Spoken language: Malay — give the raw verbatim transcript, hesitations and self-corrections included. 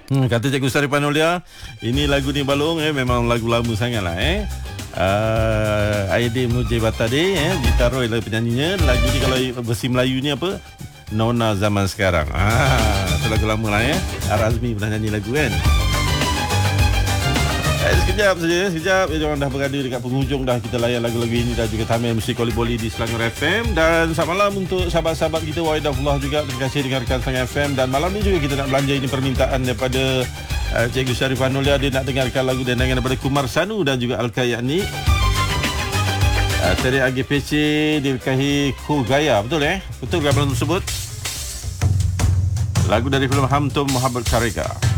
Hmm, kata Cikgu Sarifah Nolia, ini lagu ni Balong eh memang lagu lama sangat lah eh. Uh, Aidil Mujib Batade eh ditaruh oleh penyanyinya. Lagu ni kalau versi Melayu ni apa? Nona Zaman Sekarang. Ah, itu lagu lama lah eh. Arazmi pernah nyanyi lagu kan. Eh, sekejap saja, sekejap. Eh, orang dah berada dekat penghujung dah. Kita layan lagu-lagu ini dan juga Tamil Musik Koliboli di Selangor F M. Dan selamat malam untuk sahabat-sahabat kita Wahidahullah juga. Terima kasih dengarkan Selangor F M. Dan malam ni juga kita nak belanja ini permintaan daripada uh, Cikgu Sarifah Nolia. Dia nak dengarkan lagu dendangan daripada Kumar Sanu dan juga Al-Kayani. Uh, Seri A G P C dinikahi Ku Gaya. Betul eh? Betul kan malam tersebut? Lagu dari filem Hamtum Muhabbat Karika.